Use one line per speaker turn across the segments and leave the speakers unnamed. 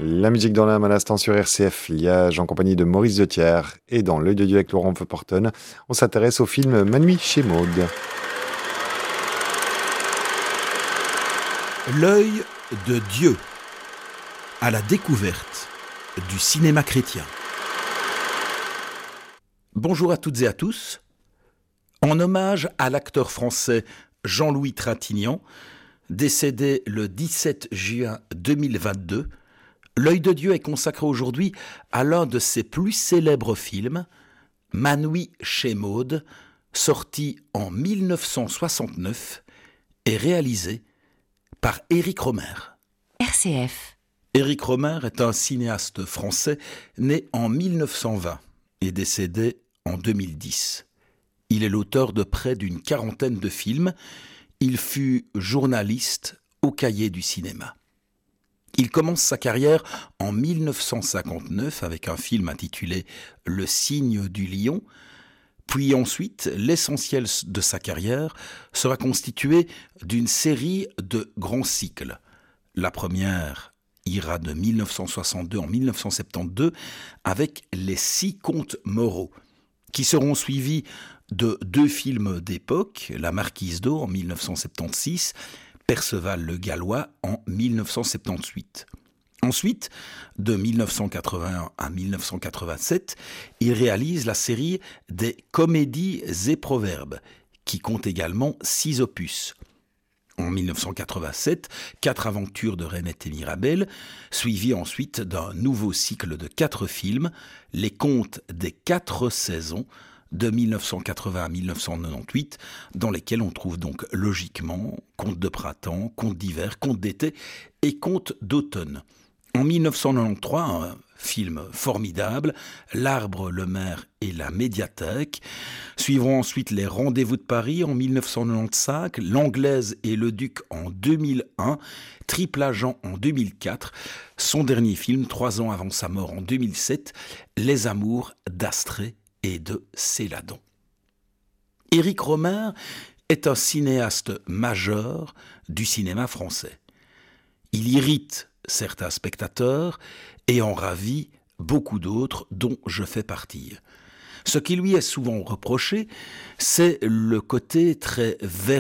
La musique dans l'âme à l'instant sur RCF, Liège, en compagnie de Maurice de Thiers. Et dans L'œil de Dieu avec Laurent Feuporton, on s'intéresse au film Ma nuit chez Maud.
L'œil de Dieu, à la découverte du cinéma chrétien. Bonjour à toutes et à tous. En hommage à l'acteur français Jean-Louis Trintignant, décédé le 17 juin 2022, L'œil de Dieu est consacré aujourd'hui à l'un de ses plus célèbres films, Ma nuit chez Maud, sorti en 1969 et réalisé par Éric Rohmer.
RCF.
Éric Rohmer est un cinéaste français né en 1920 et décédé en 2010. Il est l'auteur de près d'une quarantaine de films. Il fut journaliste au Cahier du cinéma. Il commence sa carrière en 1959 avec un film intitulé Le Cygne du Lion. Puis ensuite, l'essentiel de sa carrière sera constitué d'une série de grands cycles. La première ira de 1962 en 1972 avec Les 6 contes moraux, qui seront suivis de 2 films d'époque, La Marquise d'O en 1976, Perceval le Gallois en 1978. Ensuite, de 1981 à 1987, il réalise la série des Comédies et Proverbes, qui compte également 6 opus. En 1987, 4 aventures de Reinette et Mirabel, suivies ensuite d'un nouveau cycle de 4 films, Les Contes des 4 saisons, de 1980 à 1998, dans lesquels on trouve donc logiquement Contes de printemps, Contes d'hiver, Contes d'été et Contes d'automne. En 1993, un film formidable, L'Arbre, le Maire et la Médiathèque. Suivront ensuite Les Rendez-vous de Paris en 1995, L'Anglaise et le Duc en 2001, Triple Agent en 2004. Son dernier film, 3 ans avant sa mort en 2007, Les Amours d'Astrée et de Céladon. Éric Rohmer est un cinéaste majeur du cinéma français. Il irrite certains spectateurs et en ravit beaucoup d'autres dont je fais partie. Ce qui lui est souvent reproché, c'est le côté très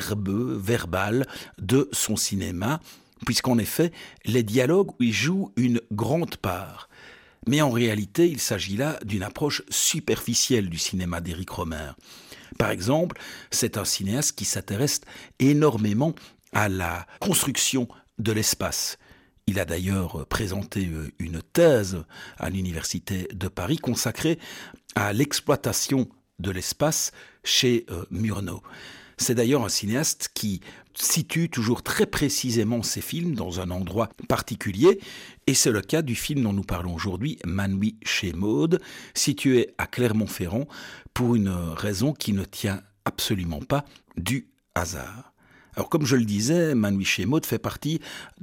verbal de son cinéma, puisqu'en effet, les dialogues y jouent une grande part. Mais en réalité, il s'agit là d'une approche superficielle du cinéma d'Éric Rohmer. Par exemple, c'est un cinéaste qui s'intéresse énormément à la construction de l'espace. Il a d'ailleurs présenté une thèse à l'Université de Paris consacrée à l'exploitation de l'espace chez Murnau. C'est d'ailleurs un cinéaste qui situe toujours très précisément ses films dans un endroit particulier, et c'est le cas du film dont nous parlons aujourd'hui, Ma nuit chez Maud, situé à Clermont-Ferrand, pour une raison qui ne tient absolument pas du hasard. Alors comme je le disais, Ma nuit chez Maud fait partie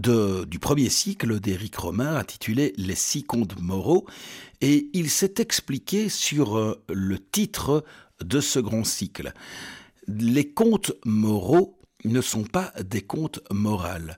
du premier cycle d'Éric Rohmer intitulé Les 6 contes moraux, et il s'est expliqué sur le titre de ce grand cycle. Les contes moraux ne sont pas des contes morales.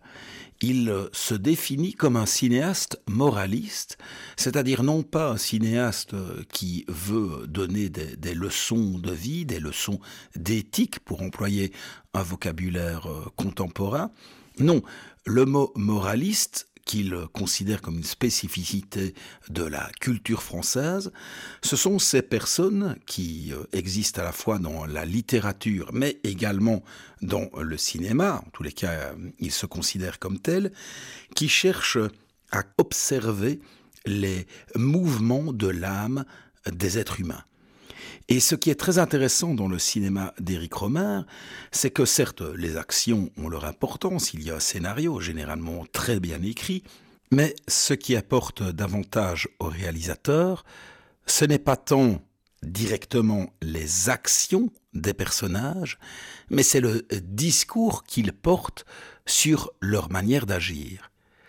Il se définit comme un cinéaste moraliste, c'est-à-dire non pas un cinéaste qui veut donner des leçons de vie, des leçons d'éthique, pour employer un vocabulaire contemporain. Non, le mot moraliste, qu'il considère comme une spécificité de la culture française, ce sont ces personnes qui existent à la fois dans la littérature, mais également dans le cinéma, en tous les cas, ils se considèrent comme tels, qui cherchent à observer les mouvements de l'âme des êtres humains. Et ce qui est très intéressant dans le cinéma d'Éric Rohmer, c'est que certes, les actions ont leur importance, il y a un scénario généralement très bien écrit, mais ce qui apporte davantage au réalisateur, ce n'est pas tant directement les actions des personnages, mais c'est le discours qu'ils portent sur leur manière d'agir.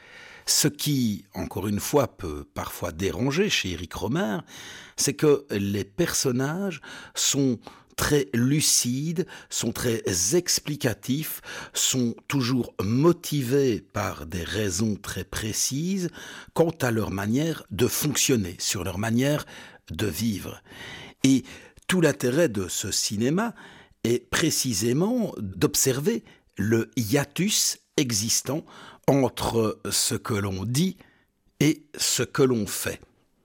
Ce qui, encore une fois, peut parfois déranger chez Éric Rohmer, c'est que les personnages sont très lucides, sont très explicatifs, sont toujours motivés par des raisons très précises quant à leur manière de fonctionner, sur leur manière de vivre. Et tout l'intérêt de ce cinéma est précisément d'observer le hiatus existant entre ce que l'on dit et ce que l'on fait.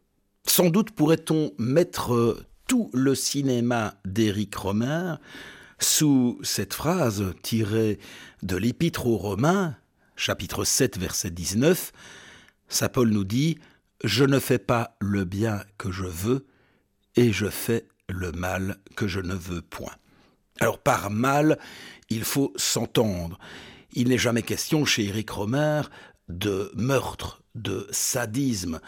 Sans doute pourrait-on mettre tout le cinéma d'Éric Rohmer sous cette phrase tirée de l'Épître aux Romains, chapitre 7, verset 19. Saint Paul nous dit « Je ne fais pas le bien que je veux, et je fais le mal que je ne veux point. » Alors par mal, il faut s'entendre. Il n'est jamais question chez Éric Rohmer de meurtre, de sadisme,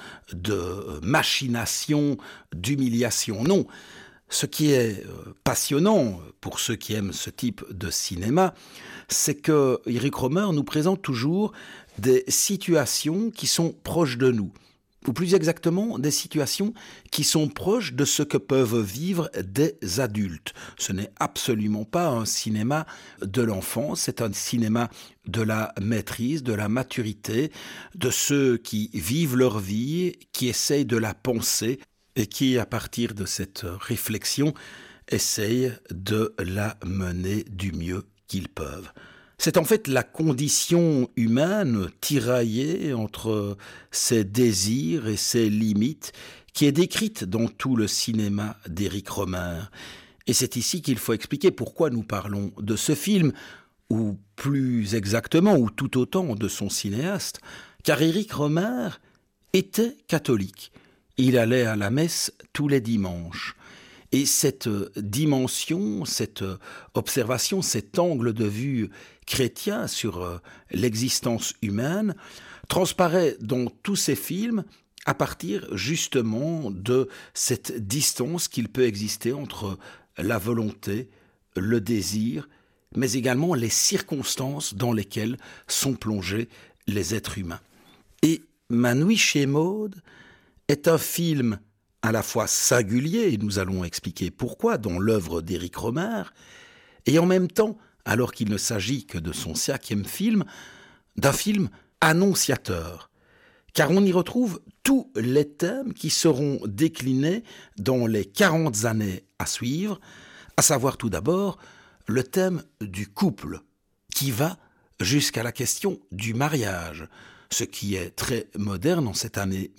de machination, d'humiliation. Non, ce qui est passionnant pour ceux qui aiment ce type de cinéma, c'est que Éric Rohmer nous présente toujours des situations qui sont proches de nous. Ou plus exactement, des situations qui sont proches de ce que peuvent vivre des adultes. Ce n'est absolument pas un cinéma de l'enfance, c'est un cinéma de la maîtrise, de la maturité, de ceux qui vivent leur vie, qui essayent de la penser et qui, à partir de cette réflexion, essayent de la mener du mieux qu'ils peuvent. C'est en fait la condition humaine tiraillée entre ses désirs et ses limites qui est décrite dans tout le cinéma d'Éric Rohmer. Et c'est ici qu'il faut expliquer pourquoi nous parlons de ce film, ou plus exactement, ou tout autant de son cinéaste, car Éric Rohmer était catholique. Il allait à la messe tous les dimanches. Et cette dimension, cette observation, cet angle de vue chrétien sur l'existence humaine transparaît dans tous ces films à partir justement de cette distance qu'il peut exister entre la volonté, le désir, mais également les circonstances dans lesquelles sont plongés les êtres humains. Et Ma nuit chez Maud est un film à la fois singulier, et nous allons expliquer pourquoi dans l'œuvre d'Éric Rohmer, et en même temps, alors qu'il ne s'agit que de son 5e film, d'un film annonciateur, car on y retrouve tous les thèmes qui seront déclinés dans les 40 années à suivre, à savoir tout d'abord le thème du couple, qui va jusqu'à la question du mariage, ce qui est très moderne en cette année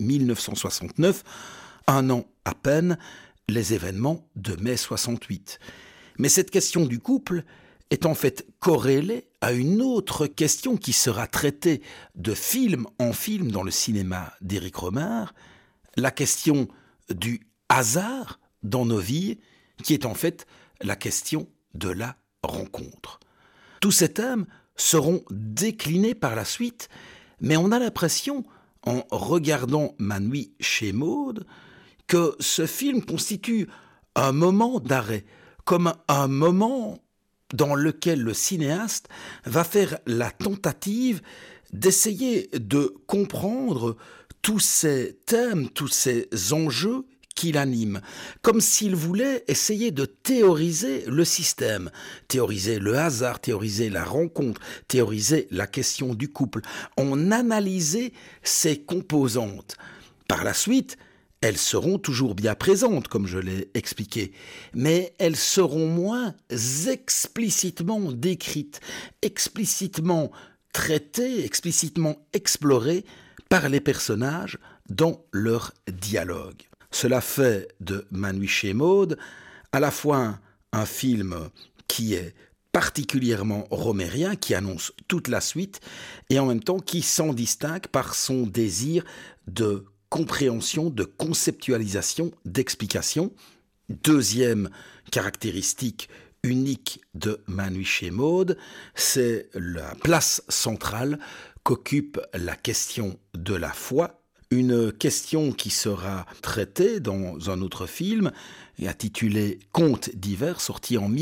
1969, un an à peine, les événements de mai 68. Mais cette question du couple est en fait corrélée à une autre question qui sera traitée de film en film dans le cinéma d'Éric Rohmer, la question du hasard dans nos vies, qui est en fait la question de la rencontre. Tous ces thèmes seront déclinés par la suite, mais on a l'impression, en regardant Ma nuit chez Maud, que ce film constitue un moment d'arrêt, comme un moment dans lequel le cinéaste va faire la tentative d'essayer de comprendre tous ces thèmes, tous ces enjeux qui l'animent, comme s'il voulait essayer de théoriser le système, théoriser le hasard, théoriser la rencontre, théoriser la question du couple, en analyser ses composantes. Par la suite, elles seront toujours bien présentes, comme je l'ai expliqué, mais elles seront moins explicitement décrites, explicitement traitées, explicitement explorées par les personnages dans leur dialogue. Cela fait de Ma nuit chez Maud à la fois un film qui est particulièrement romérien, qui annonce toute la suite, et en même temps qui s'en distingue par son désir de compréhension, de conceptualisation, d'explication. Deuxième caractéristique unique de Ma nuit chez Maud, c'est la place centrale qu'occupe la question de la foi, une question qui sera traitée dans un autre film intitulé Contes d'hiver, sorti en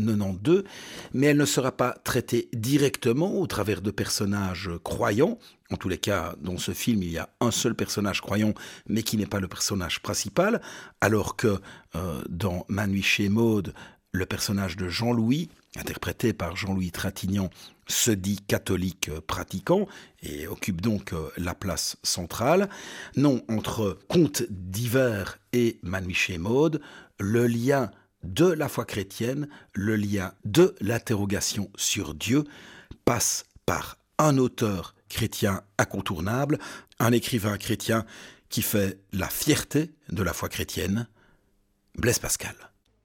1992, mais elle ne sera pas traitée directement au travers de personnages croyants. En tous les cas, dans ce film, il y a un seul personnage croyant, mais qui n'est pas le personnage principal, alors que dans Ma nuit chez Maud, le personnage de Jean-Louis, interprété par Jean-Louis Trintignant, se dit catholique pratiquant et occupe donc la place centrale. Non, entre Contes d'hiver et Ma nuit chez Maud, le lien de la foi chrétienne, le lien de l'interrogation sur Dieu passe par un auteur chrétien incontournable, un écrivain chrétien qui fait la fierté de la foi chrétienne, Blaise Pascal.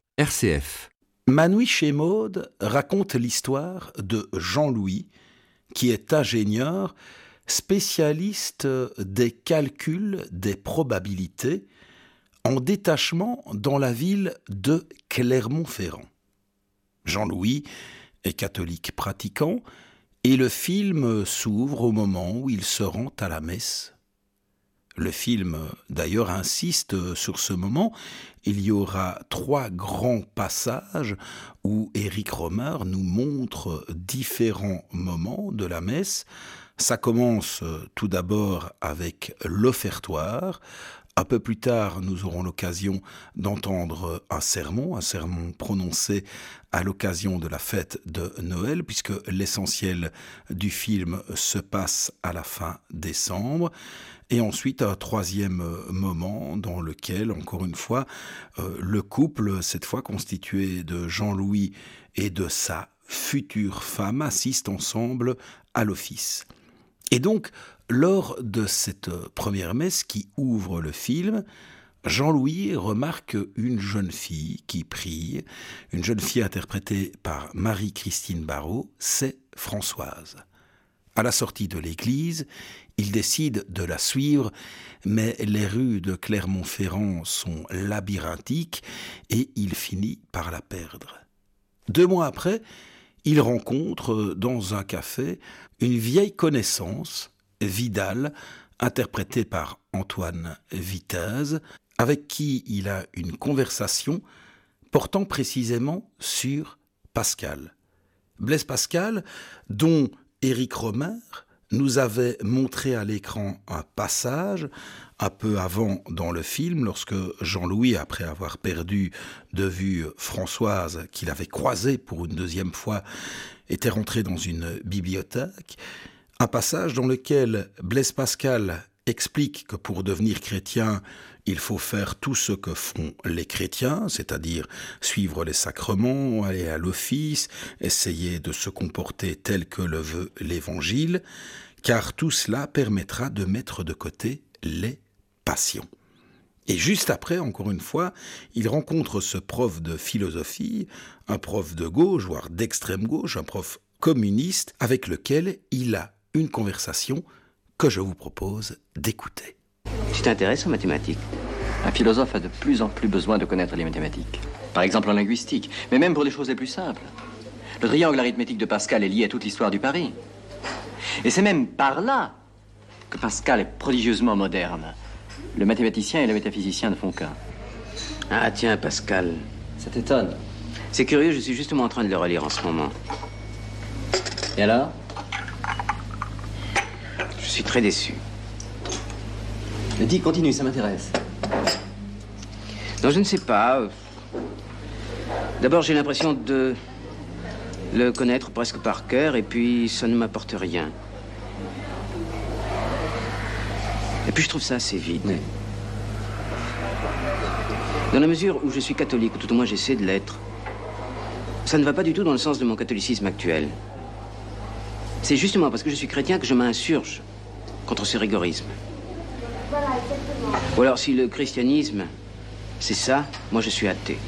RCF.
Ma nuit chez Maud raconte l'histoire de Jean-Louis, qui est ingénieur, spécialiste des calculs des probabilités, en détachement dans la ville de Clermont-Ferrand. Jean-Louis est catholique pratiquant, et le film s'ouvre au moment où il se rend à la messe. Le film, d'ailleurs, insiste sur ce moment. Il y aura 3 grands passages où Éric Rohmer nous montre différents moments de la messe. Ça commence tout d'abord avec l'offertoire. Un peu plus tard, nous aurons l'occasion d'entendre un sermon prononcé à l'occasion de la fête de Noël, puisque l'essentiel du film se passe à la fin décembre. Et ensuite, un 3e moment dans lequel, encore une fois, le couple, cette fois constitué de Jean-Louis et de sa future femme, assiste ensemble à l'office. Et donc, lors de cette première messe qui ouvre le film, Jean-Louis remarque une jeune fille qui prie, une jeune fille interprétée par Marie-Christine Barrault, c'est Françoise. À la sortie de l'église, il décide de la suivre, mais les rues de Clermont-Ferrand sont labyrinthiques et il finit par la perdre. 2 mois après, il rencontre dans un café une vieille connaissance, Vidal, interprété par Antoine Vitez, avec qui il a une conversation portant précisément sur Pascal. Blaise Pascal, dont Éric Rohmer nous avait montré à l'écran un passage un peu avant dans le film, lorsque Jean-Louis, après avoir perdu de vue Françoise, qu'il avait croisée pour une 2e fois, était rentré dans une bibliothèque. Un passage dans lequel Blaise Pascal explique que pour devenir chrétien, il faut faire tout ce que font les chrétiens, c'est-à-dire suivre les sacrements, aller à l'office, essayer de se comporter tel que le veut l'Évangile, car tout cela permettra de mettre de côté les passions. Et juste après, encore une fois, il rencontre ce prof de philosophie, un prof de gauche, voire d'extrême gauche, un prof communiste, avec lequel il a une conversation que je vous propose d'écouter.
Tu t'intéresses aux mathématiques?
Un philosophe a de plus en plus besoin de connaître les mathématiques. Par exemple en linguistique, mais même pour les choses les plus simples. Le triangle arithmétique de Pascal est lié à toute l'histoire du pari. Et c'est même par là que Pascal est prodigieusement moderne. Le mathématicien et le métaphysicien ne font qu'un.
Ah tiens, Pascal.
Ça t'étonne?
C'est curieux, je suis justement en train de le relire en ce moment.
Et alors?
Je suis très déçu.
Mais dis, continue, ça m'intéresse.
Non, je ne sais pas. D'abord, j'ai l'impression de le connaître presque par cœur, et puis ça ne m'apporte rien. Et puis je trouve ça assez vide.
Oui.
Dans la mesure où je suis catholique, ou tout au moins j'essaie de l'être, ça ne va pas du tout dans le sens de mon catholicisme actuel. C'est justement parce que je suis chrétien que je m'insurge contre ce rigorisme. Ou alors, si le christianisme, c'est ça, moi je suis athée.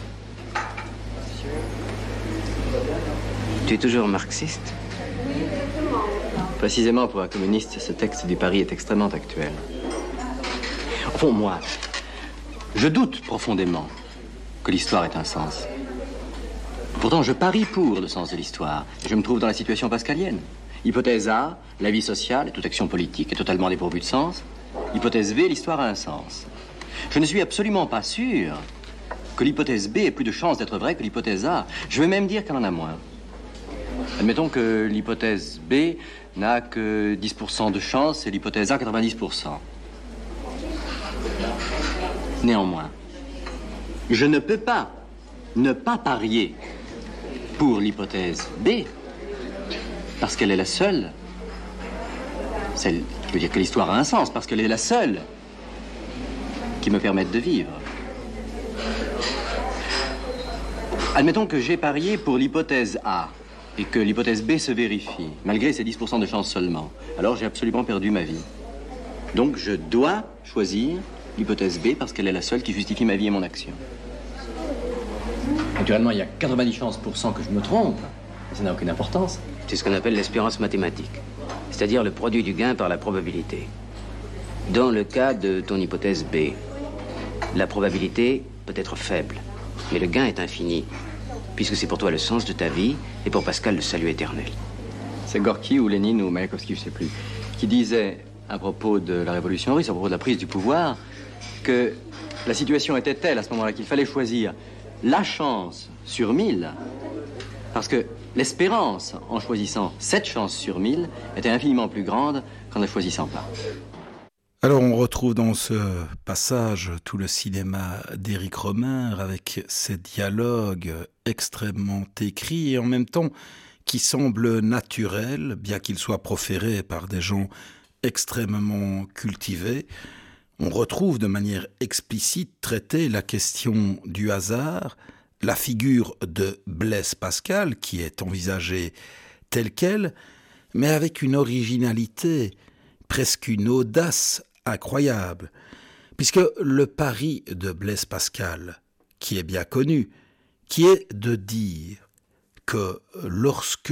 Tu es toujours marxiste?
Précisément pour un communiste, ce texte du pari est extrêmement actuel. Au fond, moi, je doute profondément que l'histoire ait un sens. Pourtant, je parie pour le sens de l'histoire. Je me trouve dans la situation pascalienne. Hypothèse A, la vie sociale et toute action politique est totalement dépourvue de sens. Hypothèse B, l'histoire a un sens. Je ne suis absolument pas sûr que l'hypothèse B ait plus de chances d'être vraie que l'hypothèse A. Je vais même dire qu'elle en a moins. Admettons que l'hypothèse B n'a que 10% de chance et l'hypothèse A 90%. Néanmoins, je ne peux pas ne pas parier pour l'hypothèse B parce qu'elle est la seule. Celle qui veut dire que l'histoire a un sens parce qu'elle est la seule qui me permette de vivre. Admettons que j'ai parié pour l'hypothèse A et que l'hypothèse B se vérifie, malgré ces 10% de chance seulement. Alors j'ai absolument perdu ma vie. Donc je dois choisir l'hypothèse B parce qu'elle est la seule qui justifie ma vie et mon action. Naturellement, il y a 90 chances que je me trompe. Ça n'a aucune importance.
C'est ce qu'on appelle l'espérance mathématique, c'est-à-dire le produit du gain par la probabilité. Dans le cas de ton hypothèse B, la probabilité peut être faible, mais le gain est infini, puisque c'est pour toi le sens de ta vie et pour Pascal le salut éternel.
C'est Gorky ou Lénine ou Mayakovsky, je ne sais plus, qui disait à propos de la révolution russe, à propos de la prise du pouvoir, que la situation était telle à ce moment-là qu'il fallait choisir la chance sur 1000, parce que l'espérance, en choisissant cette chance sur 1000, était infiniment plus grande qu'en ne choisissant pas.
Alors on retrouve dans ce passage tout le cinéma d'Éric Rohmer avec ses dialogues extrêmement écrits et en même temps qui semblent naturels, bien qu'ils soient proférés par des gens extrêmement cultivés. On retrouve de manière explicite traitée la question du hasard, la figure de Blaise Pascal qui est envisagée telle qu'elle, mais avec une originalité, presque une audace incroyable, puisque le pari de Blaise Pascal, qui est bien connu, qui est de dire que lorsque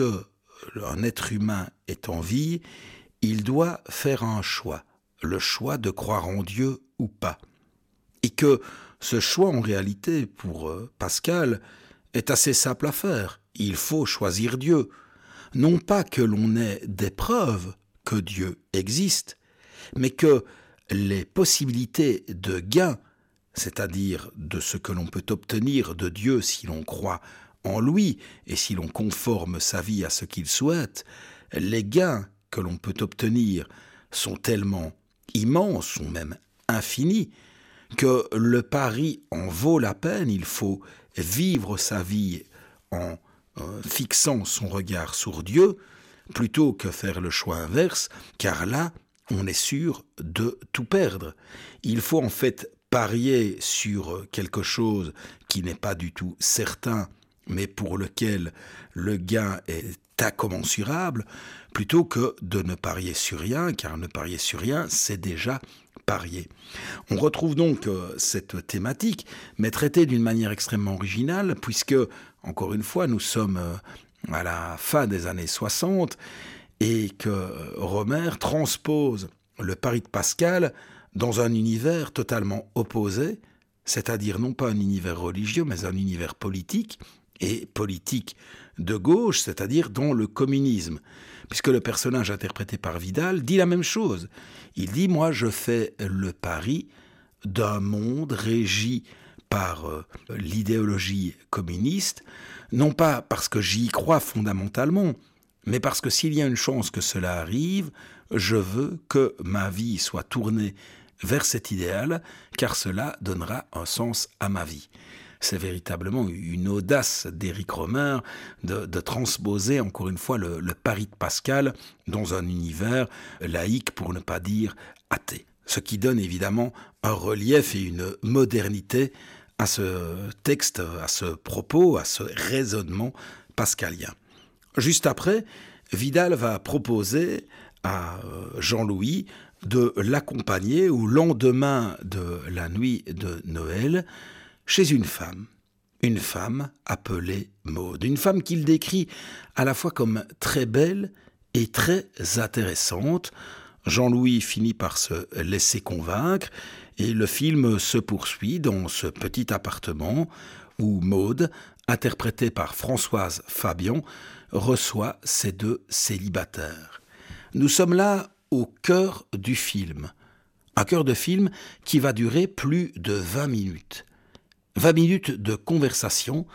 un être humain est en vie, il doit faire un choix, le choix de croire en Dieu ou pas, et que ce choix en réalité pour Pascal est assez simple à faire, il faut choisir Dieu, non pas que l'on ait des preuves que Dieu existe, mais que les possibilités de gain, c'est-à-dire de ce que l'on peut obtenir de Dieu si l'on croit en lui et si l'on conforme sa vie à ce qu'il souhaite, les gains que l'on peut obtenir sont tellement immenses, sont même infinis, que le pari en vaut la peine. Il faut vivre sa vie en fixant son regard sur Dieu, plutôt que faire le choix inverse, car là, on est sûr de tout perdre. Il faut en fait parier sur quelque chose qui n'est pas du tout certain, mais pour lequel le gain est incommensurable, plutôt que de ne parier sur rien, car ne parier sur rien, c'est déjà parier. On retrouve donc cette thématique, mais traitée d'une manière extrêmement originale, puisque, encore une fois, nous sommes à la fin des années 60, et que Rohmer transpose le pari de Pascal dans un univers totalement opposé, c'est-à-dire non pas un univers religieux, mais un univers politique, et politique de gauche, c'est-à-dire dans le communisme, puisque le personnage interprété par Vidal dit la même chose. Il dit « Moi, je fais le pari d'un monde régi par l'idéologie communiste, non pas parce que j'y crois fondamentalement, mais parce que s'il y a une chance que cela arrive, je veux que ma vie soit tournée vers cet idéal, car cela donnera un sens à ma vie. » C'est véritablement une audace d'Éric Rohmer de transposer encore une fois le pari de Pascal dans un univers laïque, pour ne pas dire athée. Ce qui donne évidemment un relief et une modernité à ce texte, à ce propos, à ce raisonnement pascalien. Juste après, Vidal va proposer à Jean-Louis de l'accompagner au lendemain de la nuit de Noël chez une femme appelée Maude, une femme qu'il décrit à la fois comme très belle et très intéressante. Jean-Louis finit par se laisser convaincre et le film se poursuit dans ce petit appartement où Maude, interprétée par Françoise Fabian, reçoit ces deux célibataires. Nous sommes là au cœur du film, un cœur de film qui va durer plus de 20 minutes. 20 minutes de conversation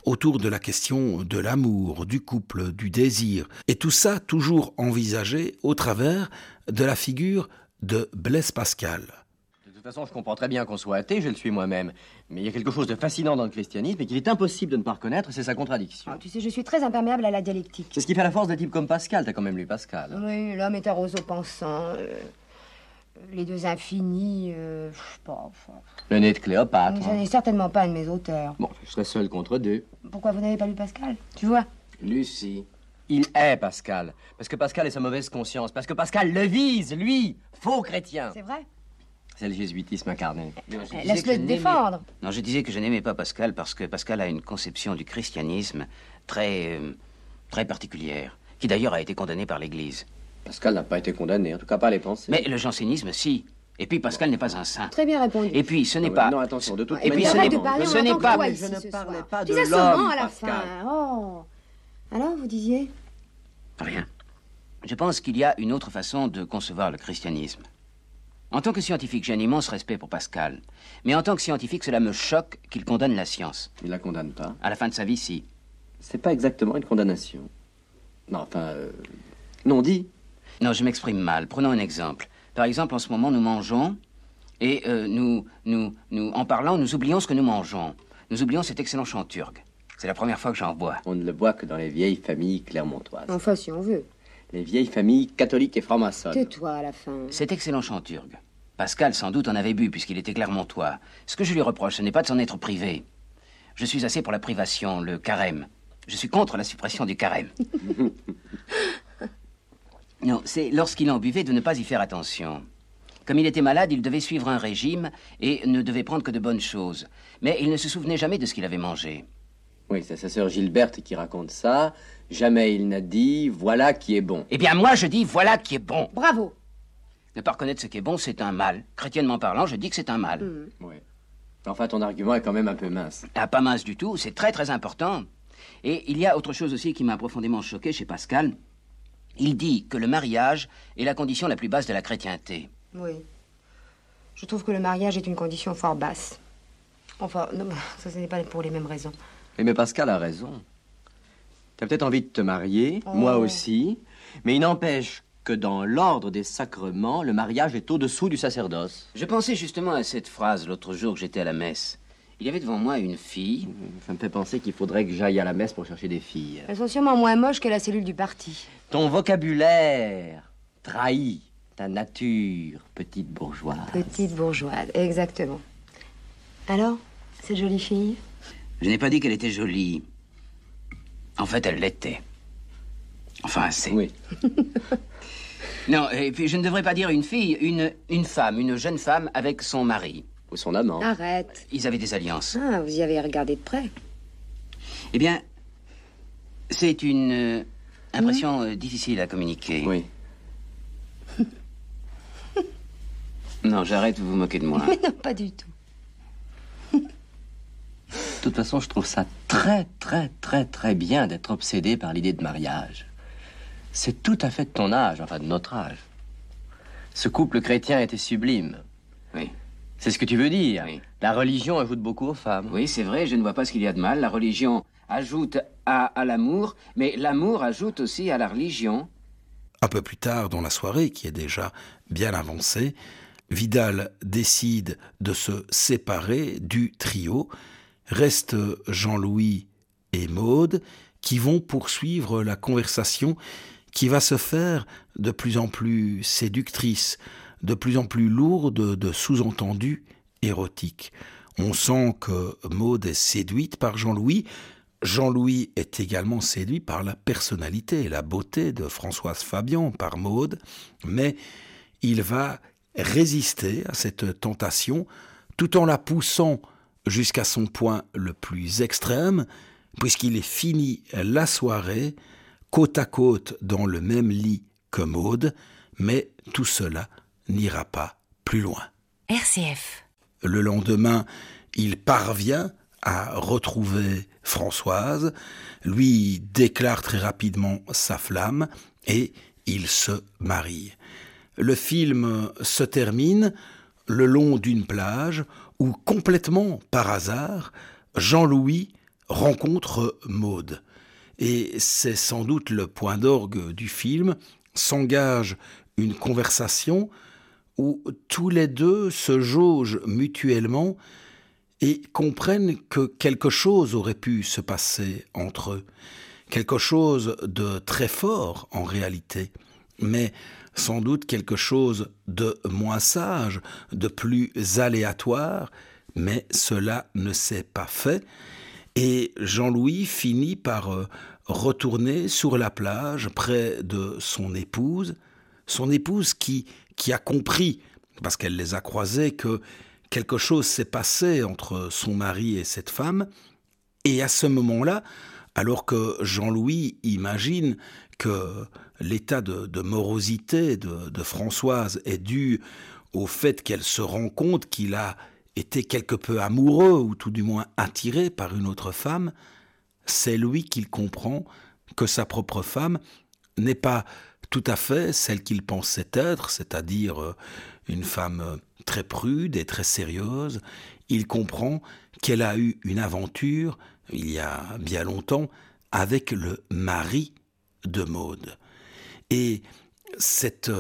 autour de la question de l'amour, du couple, du désir. Et tout ça toujours envisagé au travers de la figure de Blaise Pascal.
De toute façon, je comprends très bien qu'on soit athée, je le suis moi-même. Mais il y a quelque chose de fascinant dans le christianisme et qu'il est impossible de ne pas reconnaître, c'est sa contradiction.
Oh, tu sais, je suis très imperméable à la dialectique.
C'est ce qui fait la force de types comme Pascal, t'as quand même lu Pascal.
Oui, l'homme est un roseau pensant. Les deux infinis, je sais pas. Enfin,
Le nez de Cléopâtre.
ce n'est certainement pas un de mes auteurs.
Bon, je serais seul contre deux.
Pourquoi vous n'avez pas lu Pascal? Tu vois?
Lucie. Il est Pascal. Parce que Pascal est sa mauvaise conscience. Parce que Pascal le vise, lui, faux chrétien.
C'est vrai?
C'est le jésuitisme incarné.
Laisse-le te défendre.
Non, je disais que je n'aimais pas Pascal parce que Pascal a une conception du christianisme très particulière, qui d'ailleurs a été condamnée par l'Église.
Pascal n'a pas été condamné, en tout cas pas à les penser.
Mais le jansénisme, si. Et puis Pascal n'est pas un saint.
Très bien répondu.
Et puis ce n'est
Ah ouais,
pas...
non, attention, de toute
Et puis
manière,
ce
arrête
n'est
de parler
ce
en
n'est
tant que
pas...
toi
mais
ici
je ne
ce
parlais
soir.
pas de
Disais
l'homme,
seulement à la
Pascal.
fin. Oh. Alors, vous disiez?
Rien. Je pense qu'il y a une autre façon de concevoir le christianisme. En tant que scientifique, j'ai un immense respect pour Pascal. Mais en tant que scientifique, cela me choque qu'il condamne la science.
Il la condamne pas.
À la fin de sa vie, si.
C'est pas exactement une condamnation. Non, enfin... Non, dit.
Non, je m'exprime mal. Prenons un exemple. Par exemple, en ce moment, nous mangeons et en parlant, nous oublions ce que nous mangeons. Nous oublions cet excellent chant turc. C'est la première fois que j'en bois.
On ne le voit que dans les vieilles familles clermontoises.
Enfin, si on veut.
Les vieilles familles catholiques et francs-maçonnes.
Tais-toi à la fin.
Cet excellent chant turc. Pascal, sans doute, en avait bu, puisqu'il était clermontois. Ce que je lui reproche, ce n'est pas de s'en être privé. Je suis assez pour la privation, le carême. Je suis contre la suppression du carême. Non, c'est lorsqu'il en buvait de ne pas y faire attention. Comme il était malade, il devait suivre un régime et ne devait prendre que de bonnes choses. Mais il ne se souvenait jamais de ce qu'il avait mangé.
Oui, c'est sa sœur Gilberte qui raconte ça. Jamais il n'a dit « voilà qui est bon
Eh bien, moi, je dis voilà qui est bon.
Bravo.
Ne pas reconnaître ce qui est bon, c'est un mal. Chrétiennement parlant, je dis que c'est un mal.
Oui. Enfin, ton argument est quand même un peu mince.
Ah, pas mince du tout, c'est très très important. Et il y a autre chose aussi qui m'a profondément choqué chez Pascal. Il dit que le mariage est la condition la plus basse de la chrétienté.
Oui. Je trouve que le mariage est une condition fort basse. Enfin, non, ça, ce n'est pas pour les mêmes raisons.
Mais Pascal a raison. T'as peut-être envie de te marier,
Oh.
moi aussi, mais il n'empêche que dans l'ordre des sacrements, le mariage est au-dessous du sacerdoce.
Je pensais justement à cette phrase l'autre jour que j'étais à la messe. Il y avait devant moi une fille.
Ça me fait penser qu'il faudrait que j'aille à la messe pour chercher des filles.
Elles sont sûrement moins moches que la cellule du parti.
Ton vocabulaire trahit ta nature, petite bourgeoise.
Petite bourgeoise, exactement. Alors, cette jolie fille?
Je n'ai pas dit qu'elle était jolie. En fait, elle l'était. Enfin, assez.
Oui.
Non, et puis je ne devrais pas dire une fille, une femme, une jeune femme avec son mari.
Ou son amant.
Arrête.
Ils avaient des alliances.
Ah, vous y avez regardé de près.
Eh bien, c'est une impression difficile à communiquer.
Oui.
Non, j'arrête de vous moquer de moi.
Mais non, pas du tout.
De toute façon, je trouve ça très bien d'être obsédé par l'idée de mariage. C'est tout à fait de ton âge, enfin de notre âge. Ce couple chrétien était sublime.
Oui.
C'est ce que tu veux dire.
Oui.
La religion ajoute beaucoup aux femmes.
Oui, c'est vrai, je ne vois pas ce qu'il y a de mal. La religion ajoute à l'amour, mais l'amour ajoute aussi à la religion.
Un peu plus tard dans la soirée, qui est déjà bien avancée, Vidal décide de se séparer du trio. Restent Jean-Louis et Maude qui vont poursuivre la conversation qui va se faire de plus en plus séductrice, de plus en plus lourde de sous-entendus érotiques. On sent que Maude est séduite par Jean-Louis. Jean-Louis est également séduit par la personnalité et la beauté de Françoise Fabian, par Maude, mais il va résister à cette tentation tout en la poussant jusqu'à son point le plus extrême, puisqu'il est fini la soirée, côte à côte dans le même lit que Maude, mais tout cela n'ira pas plus loin.
RCF.
Le lendemain, il parvient à retrouver Françoise, lui déclare très rapidement sa flamme et il se marie. Le film se termine le long d'une plage où, complètement par hasard, Jean-Louis rencontre Maud. Et c'est sans doute le point d'orgue du film. S'engage une conversation où tous les deux se jaugent mutuellement et comprennent que quelque chose aurait pu se passer entre eux. Quelque chose de très fort en réalité, mais sans doute quelque chose de moins sage, de plus aléatoire, mais cela ne s'est pas fait. Et Jean-Louis finit par retourner sur la plage près de son épouse qui a compris, parce qu'elle les a croisés, que quelque chose s'est passé entre son mari et cette femme. Et à ce moment-là, alors que Jean-Louis imagine que l'état de morosité de Françoise est dû au fait qu'elle se rend compte qu'il a été quelque peu amoureux, ou tout du moins attiré par une autre femme, c'est lui qu'il comprend que sa propre femme n'est pas tout à fait celle qu'il pensait être, c'est-à-dire une femme très prude et très sérieuse. Il comprend qu'elle a eu une aventure, il y a bien longtemps, avec le mari de Maud. Et cette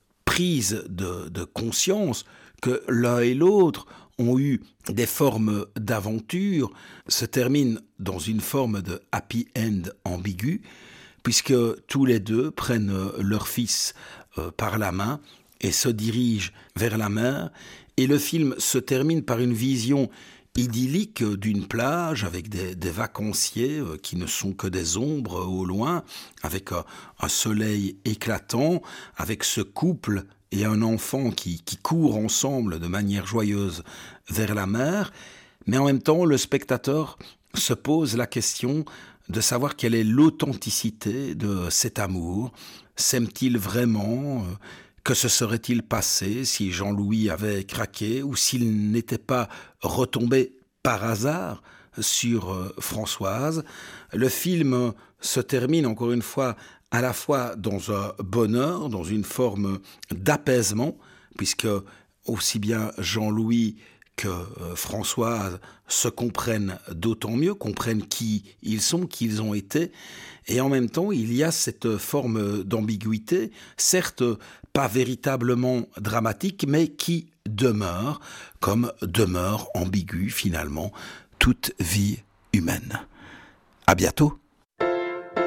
prise de conscience que l'un et l'autre ont eu des formes d'aventure se termine dans une forme de happy end ambigu, puisque tous les deux prennent leur fils par la main et se dirigent vers la mer. Et le film se termine par une vision idyllique d'une plage avec des vacanciers qui ne sont que des ombres au loin, avec un soleil éclatant, avec ce couple et un enfant qui courent ensemble de manière joyeuse vers la mer. Mais en même temps, le spectateur se pose la question de savoir quelle est l'authenticité de cet amour. S'aime-t-il vraiment ? Que se serait-il passé si Jean-Louis avait craqué ou s'il n'était pas retombé par hasard sur Françoise ? Le film se termine encore une fois à la fois dans un bonheur, dans une forme d'apaisement, puisque aussi bien Jean-Louis que Françoise se comprennent d'autant mieux, comprennent qui ils sont, qui ils ont été, et en même temps il y a cette forme d'ambiguïté, certes pas véritablement dramatique, mais qui demeure, comme demeure ambiguë finalement toute vie humaine. À bientôt.